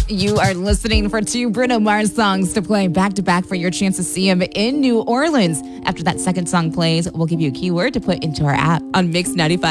You are listening for two Bruno Mars songs to play back to back for your chance to see him in New Orleans. After that second song plays, we'll give you a keyword to put into our app on Mix 95.